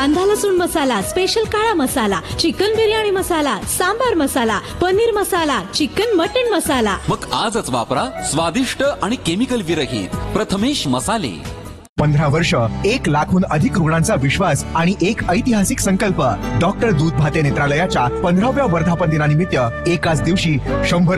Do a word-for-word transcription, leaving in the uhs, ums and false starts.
कांदा लसूण मसाला, स्पेशल काळा मसाला, चिकन बिर्याणी मसाला, सांबार मसाला, पनीर मसाला, चिकन मटन मसाला. मग आजच वापरा स्वादिष्ट आणि केमिकल विरहित प्रथमेश मसाले. पंधरा वर्ष, एक लाखहून अधिक रुग्णांचा विश्वास आणि एक ऐतिहासिक संकल्प. डॉक्टर दूध भाते नेत्रालयाच्या पंधराव्या वर्धापन दिनानिमित्त एकाच दिवशी शंभर